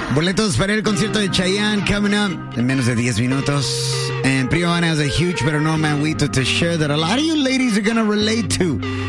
Boletos para el concierto de Chayanne coming up en menos de 10 minutos. And Priyana has a huge pero no man to share that a lot of you ladies are going to relate to.